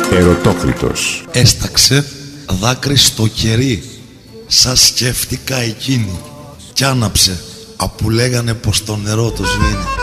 Ερωτόκριτος. Έσταξε δάκρυ στο κερί, σας σκέφτηκα εκείνη, κι άναψε, απ' που λέγανε πως το νερό το σβήνει.